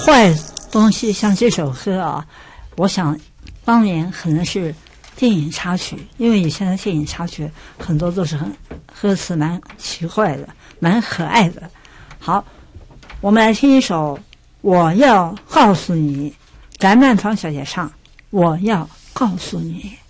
坏东西，像这首歌啊，我想当年可能是电影插曲，因为以前的电影插曲很多都是很歌词蛮奇怪的，蛮可爱的。好，我们来听一首《我要告诉你》，翟曼芳小姐唱《我要告诉你》。